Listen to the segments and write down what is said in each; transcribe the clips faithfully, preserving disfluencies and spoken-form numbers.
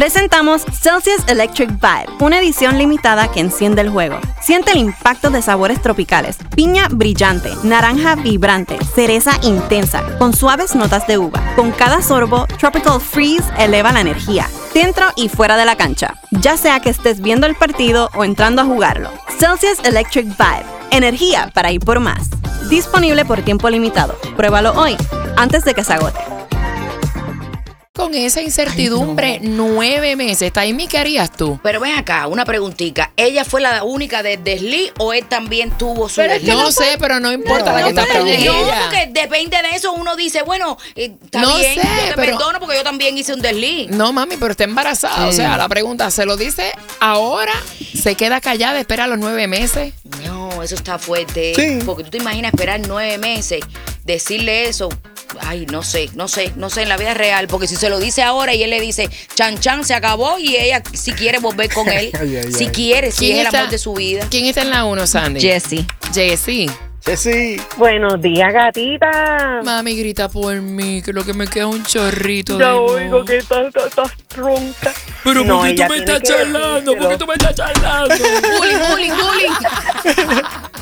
Presentamos Celsius Electric Vibe, una edición limitada que enciende el juego. Siente el impacto de sabores tropicales, piña brillante, naranja vibrante, cereza intensa, con suaves notas de uva. Con cada sorbo, Tropical Freeze eleva la energía, dentro y fuera de la cancha, ya sea que estés viendo el partido o entrando a jugarlo. Celsius Electric Vibe, energía para ir por más. Disponible por tiempo limitado. Pruébalo hoy, antes de que se agote. Con esa incertidumbre, Ay, no. nueve meses. Taimi, ¿qué harías tú? Pero ven acá, una preguntita. ¿Ella fue la única de desliz o él también tuvo su pero desliz? No, no sé, pero no importa no, la que no, está preguntando. No, porque depende de eso. Uno dice, bueno, eh, está no bien, sé, yo te pero, perdono porque yo también hice un desliz. No, mami, pero está embarazada. Sí. O sea, la pregunta, ¿se lo dice ahora? ¿Se queda callada, espera los nueve meses? No, eso está fuerte. Sí. Porque tú te imaginas esperar nueve meses, decirle eso. Ay, no sé, no sé, no sé en la vida real, porque si se lo dice ahora y él le dice, chan chan, se acabó, y ella si quiere volver con él, ay, ay, si ay. quiere, si es el está, amor de su vida. ¿Quién está en la uno, Sandy? Jessie. Jessie. Jessie. Buenos días, gatita. Mami, grita por mí, que lo que me queda es un chorrito. Ya oigo que estás, estás, estás tronca. Pero no, ¿por qué tú me estás charlando? ¿Por qué tú me estás charlando? Bullying, bullying, bullying.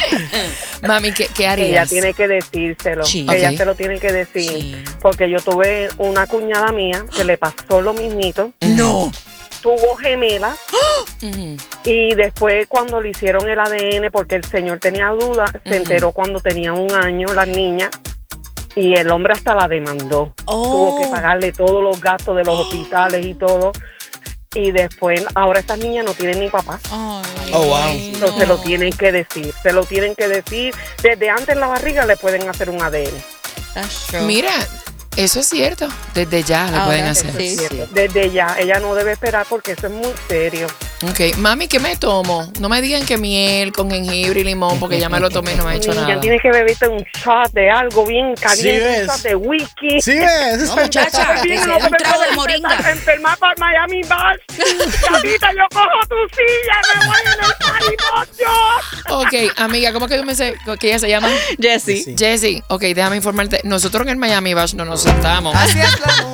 Mami, ¿qué, ¿qué harías? Ella tiene que decírselo. Sí. Ella Okay. se lo tiene que decir. Sí. Porque yo tuve una cuñada mía que le pasó lo mismito. No. Tuvo gemelas. Uh-huh. Y después cuando le hicieron el A D N, porque el señor tenía dudas, uh-huh. se enteró cuando tenía un año la niña. Y el hombre hasta la demandó. Oh. Tuvo que pagarle todos los gastos de los oh. hospitales y todo. Y después, ahora estas niñas no tienen ni papá. Ay, oh, wow. Entonces, no. se lo tienen que decir. Se lo tienen que decir. Desde antes en la barriga le pueden hacer un A D N. Mira, eso es cierto. Desde ya le ahora, pueden hacer. Sí, sí. Desde ya. Ella no debe esperar porque eso es muy serio. Ok. Mami, ¿qué me tomo? No me digan que miel con jengibre y limón porque ya me lo tomé y no me ha hecho nada. Ya tienes que beberte un shot de algo bien caliente. Sí, un shot de whisky. Sí, ves. No, muchacha, que sea un trago de moringa. Enfermar para Miami Bash. Chavita, yo cojo tu silla, me voy en el parimocho. Ok, amiga, ¿cómo que yo me sé que ella se llama? Jessie. Jessie. Ok, déjame informarte. Nosotros en el Miami Bash no nos sentamos. Así es, claro.